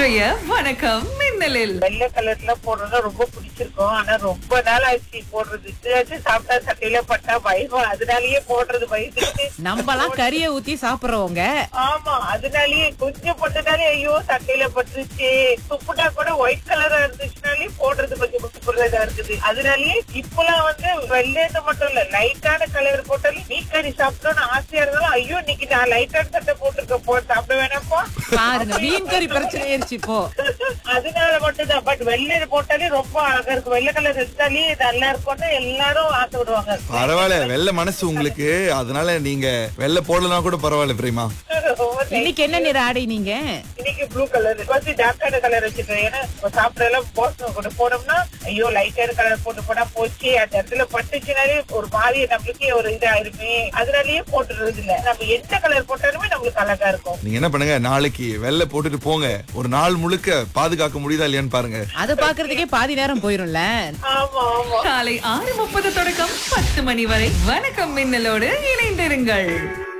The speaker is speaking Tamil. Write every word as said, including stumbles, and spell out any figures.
இன்றைய வணக்கம் மின்னலில் வெள்ளை கலர்ல போடுறது ரொம்ப பிடிச்சிருக்கும். ஆனா ரொம்ப நாள் ஆச்சு போடுறது. ஏதாச்சும் சாப்பிட்டா சட்டையில பட்டா பயம், அதனாலயே போடுறது பயந்துட்டு. நம்மலாம் கறியை ஊத்தி சாப்பிடுறவங்க. ஆமா, அதனாலயே கொஞ்சம் பட்டதாலே ஐயோ சட்டையில பட்டுருச்சு. துப்புட்டா கூட ஒயிட் கலரா இருந்துச்சுனாலே போடுறது கொஞ்சம் புடிச்சுறதா இருக்குது. அதனாலயே இப்பெல்லாம் வந்து வெள்ளைன்னு மட்டும் இல்ல, லைட்டான கலர் போட்டாலும் மீன் கறி சாப்பிட்டோம்னு ஆசையா இருந்தாலும் ஐயோ இன்னைக்கு நான் லைட்டான சட்டை போட்டிருக்க போ சாப்பிட வேணாப்பா பாருங்க, மீன் கறி பிரச்சனை ஆயிருச்சு இப்போ. அதனால மட்டும்தான். பட் வெள்ளை போட்டாலே ரொம்ப அழகா இருக்கும். வெள்ளை கலர் எடுத்தாலே நல்லா இருக்கும்னு எல்லாரும் ஆசைப்படுவாங்க. பரவாயில்ல, வெள்ளை மனசு உங்களுக்கு, அதனால நீங்க வெள்ளை போடலனா கூட பரவாயில்ல பிரேமா. இன்னைக்கு என்ன நிற ஆடை நீங்க? இன்னைக்கு ப்ளூ கலர், கொஞ்சம் டார்க்கான கலர் வச்சுட்டேன். ஏன்னா சாப்பிட எல்லாம் போஸ்ட் கொண்டு போனோம்னா ஐயோ லைட்டான கலர் போட்டு போனா போச்சு, அந்த இடத்துல பட்டுச்சுனாலே ஒரு மாதிரி நம்மளுக்கே ஒரு இதா இருமே, அதனாலயே போட்டுறது இல்ல. நம்ம எந்த கலர் போட்டாலுமே நம்மளுக்கு அழகா இருக்கும். நீங்க என்ன பண்ணுங்க, நாளைக்கு வெள்ளை போட்டுட்டு போங்க, ஒரு நாள் முழுக்க பாதுகாக்க முடியுதா இல்லையான்னு பாருங்க. அது பாக்குறதுக்கே பாதி நேரம் போயிரும்ல. ஆமா ஆமா. காலை ஆறு முப்பது தொடக்கம் பத்து மணி வரை வணக்கம் மின்னலோடு இணைந்திருங்கள்.